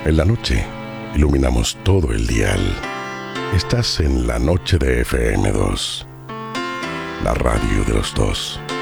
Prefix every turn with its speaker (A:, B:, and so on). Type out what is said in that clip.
A: En la noche, iluminamos todo el dial. Estás en la noche de FM2, la radio de los dos.